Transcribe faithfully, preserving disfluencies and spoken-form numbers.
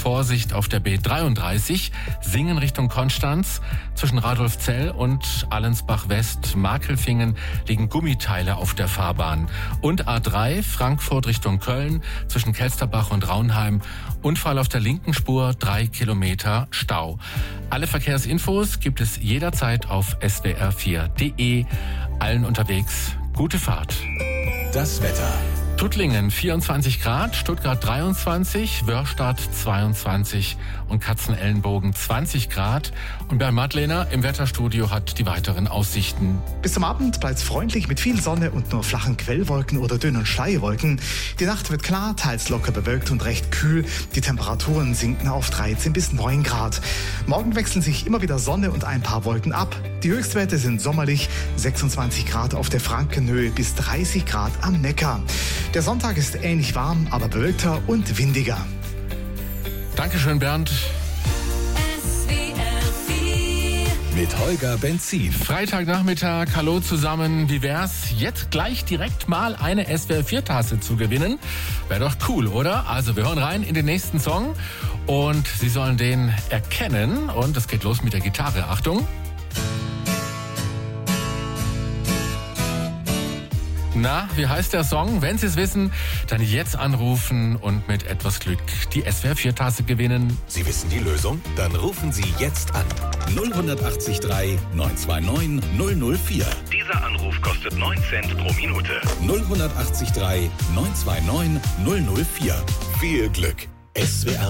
Vorsicht auf der B dreiunddreißig, Singen Richtung Konstanz. Zwischen Radolfzell und Allensbach-West, Markelfingen liegen Gummiteile auf der Fahrbahn. Und A drei, Frankfurt Richtung Köln, zwischen Kelsterbach und Raunheim. Unfall auf der linken Spur, drei Kilometer Stau. Alle Verkehrsinfos gibt es jederzeit auf s w r vier punkt d e. Allen unterwegs gute Fahrt. Das Wetter. Tuttlingen vierundzwanzig Grad, Stuttgart dreiundzwanzig, Wörstadt zweiundzwanzig und Katzenelnbogen zwanzig Grad. Und Bernd Madlener im Wetterstudio hat die weiteren Aussichten. Bis zum Abend bleibt es freundlich mit viel Sonne und nur flachen Quellwolken oder dünnen Schleierwolken. Die Nacht wird klar, teils locker bewölkt und recht kühl. Die Temperaturen sinken auf dreizehn bis neun Grad. Morgen wechseln sich immer wieder Sonne und ein paar Wolken ab. Die Höchstwerte sind sommerlich, sechsundzwanzig Grad auf der Frankenhöhe bis dreißig Grad am Neckar. Der Sonntag ist ähnlich warm, aber bewölkter und windiger. Dankeschön, Bernd. Mit Holger Benzin. Freitagnachmittag, hallo zusammen. Wie wär's, jetzt gleich direkt mal eine S W R vier Tasse zu gewinnen? Wäre doch cool, oder? Also wir hören rein in den nächsten Song und Sie sollen den erkennen. Und es geht los mit der Gitarre. Achtung. Na, wie heißt der Song? Wenn Sie es wissen, dann jetzt anrufen und mit etwas Glück die S W R vier Tasse gewinnen. Sie wissen die Lösung? Dann rufen Sie jetzt an. null acht drei neun zwei neun null null vier. Dieser Anruf kostet neun Cent pro Minute. null acht drei neun zwei neun null null vier. Viel Glück. S W R